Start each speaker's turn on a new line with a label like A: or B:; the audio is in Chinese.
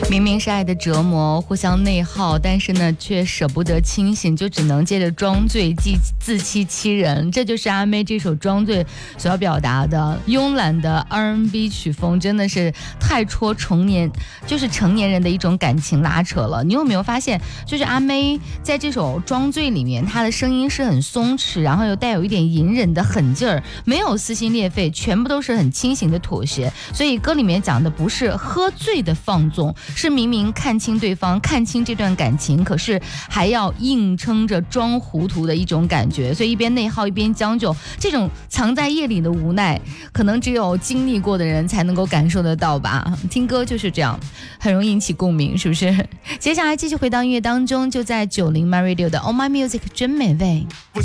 A: 明明是爱的折磨，互相内耗，但是呢，却舍不得清醒，就只能借着装醉自欺欺人。这就是阿妹这首《装醉》所要表达的。慵懒的 R&B 曲风真的是太戳成年人的一种感情拉扯了。你有没有发现，就是阿妹在这首《装醉》里面，她的声音是很松弛，然后又带有一点隐忍的狠劲儿，没有撕心裂肺，全部都是很清醒的妥协。所以歌里面讲的不是喝醉的放纵，是明明看清对方，看清这段感情，可是还要硬撑着装糊涂的一种感觉。所以一边内耗一边将就，这种藏在夜里的无奈，可能只有经历过的人才能够感受得到吧。听歌就是这样，很容易引起共鸣，是不是？接下来继续回到音乐当中，就在90 My Radio 的 All My Music 真美味。